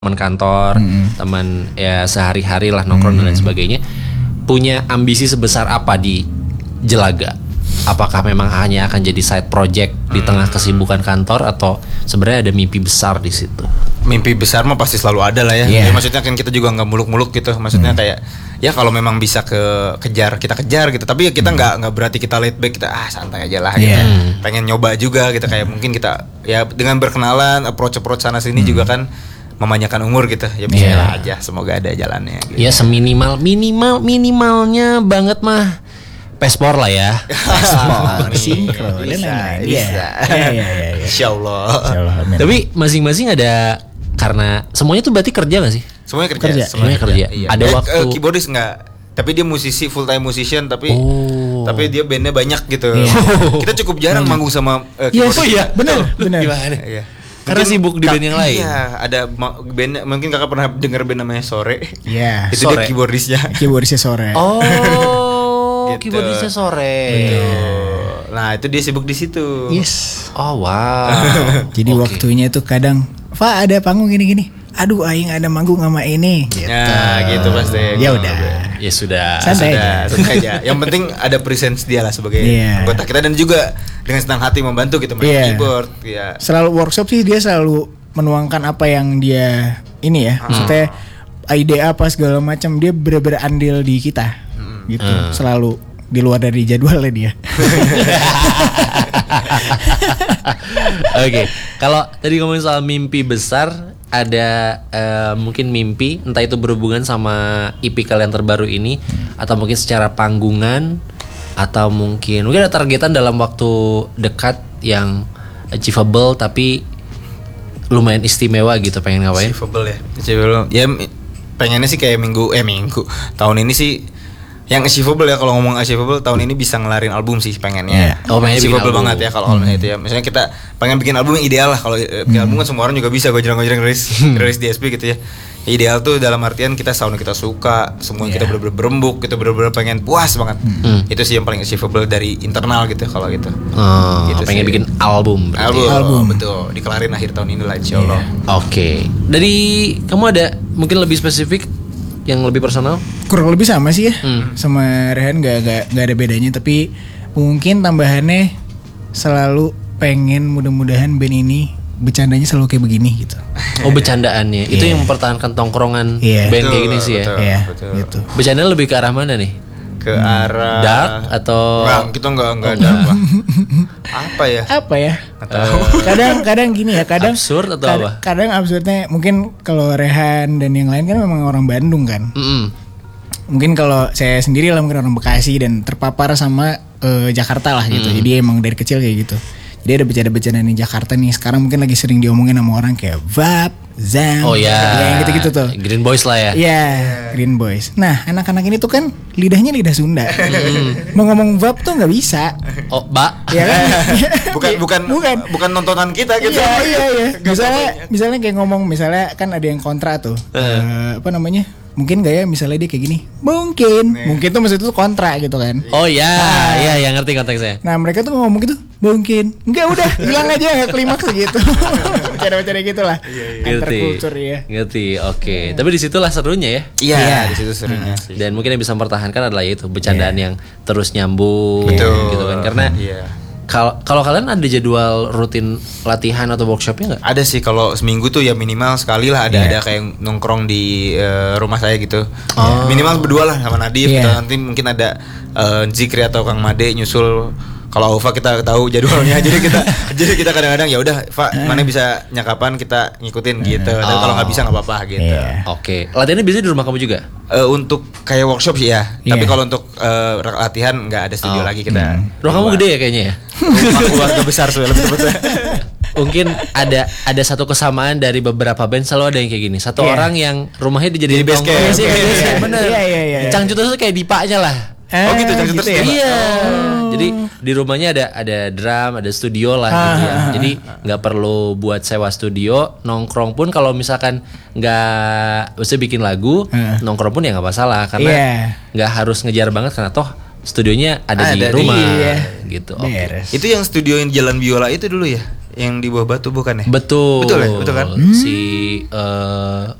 teman kantor, teman ya sehari-hari lah nongkrong dan lain sebagainya, punya ambisi sebesar apa di Jelaga? Apakah memang hanya akan jadi side project di tengah kesibukan kantor atau sebenarnya ada mimpi besar di situ? Mimpi besar mah pasti selalu ada lah ya. Yeah. Ya maksudnya kan kita juga nggak muluk-muluk gitu. Maksudnya kayak ya kalau memang bisa kejar kita kejar gitu. Tapi ya kita nggak berarti kita laid back, kita santai aja lah gitu. Pengen nyoba juga gitu, kayak mungkin kita ya dengan berkenalan approach sana sini juga kan memanjakan umur gitu. Ya bisa aja, semoga ada jalannya gitu. Ya minimalnya banget mah Pespor lah ya. Pespor, sinkron, dan lain-lain. Bisa. Iya. Insyaallah. Tapi masing-masing ada, karena semuanya tuh berarti kerja gak sih? Semuanya kerja. Semuanya kerja. Iya. Ada waktu. Keyboardis enggak. Tapi dia musisi, full time musician, tapi dia bandnya banyak gitu. Kita cukup jarang manggung sama keyboardis. Oh iya, benar. Gimana? Iya. Karena sibuk di band yang lain. Iya, ada band, mungkin kakak pernah dengar band namanya Sore. Iya. Itu Sore. dia keyboardisnya. Keyboardisnya Sore. Gitu. Keyboardisnya Sore. Betul. Nah, itu dia sibuk di situ. Yes. Oh wow. Jadi waktunya tuh kadang, Pak ada panggung gini-gini. Aduh, aing ada manggung sama ini. Gitu. Nah, gitu pasti. Ya udah. Ya sudah. Santai aja. Yang penting ada presence dia lah sebagai anggota kita, dan juga dengan senang hati membantu gitu main keyboard. Ya. Selalu workshop sih dia selalu menuangkan apa yang dia ini ya. Maksudnya ide apa segala macam, dia bener-bener andil di kita. Gitu. Selalu di luar dari jadwalnya dia. Oke. Kalau tadi ngomongin soal mimpi besar, ada mungkin mimpi entah itu berhubungan sama EP kalian terbaru ini, atau mungkin secara panggungan, atau mungkin ada targetan dalam waktu dekat yang achievable tapi lumayan istimewa gitu, pengen ngapain? Achievable ya. Pengennya sih kayak minggu tahun ini sih yang achievable ya. Kalau ngomong achievable, tahun ini bisa ngelarin album sih pengennya. Achievable banget ya kalau album itu ya. Misalnya kita pengen bikin album yang ideal lah. Kalau bikin album kan semua orang juga bisa gojreng-gojreng rilis di SP gitu ya. Ideal tuh dalam artian kita sound kita suka, semua kita bener-bener berembuk, kita bener-bener pengen puas banget. Itu sih yang paling achievable dari internal gitu kalau gitu. Gitu pengen bikin album. Album betul, dikelarin akhir tahun ini lah insyaallah. Oke. Dari kamu ada mungkin lebih spesifik, yang lebih personal? Kurang lebih sama sih ya. Sama Rehan gak ada bedanya, tapi mungkin tambahannya selalu pengen mudah-mudahan band ini bercandanya selalu kayak begini gitu. Oh, bercandaannya. Itu yang mempertahankan tongkrongan band kayak gini sih ya. Betul. Gitu. Bercanda lebih ke arah mana nih? Ke arah dark atau kita enggak dark lah. Apa ya? Kadang gini ya, kadang absurd atau apa? Kadang absurdnya mungkin kalau Rehan dan yang lain kan memang orang Bandung kan. Mungkin kalau saya sendiri lah mungkin orang Bekasi dan terpapar sama Jakarta lah gitu. Jadi emang dari kecil kayak gitu. Jadi ada bercanda-bercanda di Jakarta nih. Sekarang mungkin lagi sering diomongin sama orang kayak Vap, Zam. Oh ya. Yang gitu-gitu tuh. Green Boys lah ya. Iya, Green Boys. Nah, anak-anak ini tuh kan lidahnya lidah Sunda. Mau ngomong Vap tuh nggak bisa. Oh, Mbak. Iya kan? bukan nontonan kita gitu. Iya. Misalnya kayak ngomong, misalnya kan ada yang kontra tuh. Apa namanya? Mungkin gak ya, misalnya dia kayak gini. Mungkin tuh maksudnya tuh kontra gitu kan. Oh iya, yang ngerti konteksnya. Nah, mereka tuh ngomong gitu, mungkin. Enggak, udah, bilang aja enggak klimaks gitu. Cara-cara gitulah. Antar kultur ya. Ngerti. Oke. Tapi disitulah serunya ya. Iya, di situ serunya. Dan mungkin yang bisa mempertahankan adalah itu bercandaan yang terus nyambung gitu kan. Karena kalau kalian ada jadwal rutin latihan atau workshopnya nggak? Ada sih, kalau seminggu tuh ya minimal sekali lah ada kayak nongkrong di rumah saya gitu. Minimal berdua lah sama Nadif. Nanti mungkin ada Zikri atau Kang Made nyusul. Kalau Ova kita tahu jadwalnya, jadi kita kadang-kadang ya udah, Fa, mana bisa nyakapan kita ngikutin gitu. Tapi kalau nggak bisa nggak apa-apa gitu. Oke. Latihannya biasanya di rumah kamu juga? Untuk kayak workshop sih ya. Tapi kalau untuk latihan nggak ada studio lagi kita. Rumah kamu gede ya kayaknya ya? Rumah keluarga besar lebih tepatnya. Mungkin ada satu kesamaan dari beberapa band, selalu ada yang kayak gini. Satu orang yang rumahnya dijadiin base camp. Bener. Iya. Cangcut itu kayak dipaknya lah. Oh gitu, Cangcut gitu ya? Iya. Jadi di rumahnya ada drum, ada studio lah gitu ya. Jadi nggak perlu buat sewa studio. Nongkrong pun kalau misalkan nggak usah bikin lagu, nongkrong pun ya nggak masalah, karena nggak harus ngejar banget, karena toh studionya ada di Ada di- rumah iya. gitu. Oke. Beres. Itu yang studio yang Jalan Biola itu dulu ya, yang di bawah batu bukan ya? Betul. Betul ya? Betul kan? Si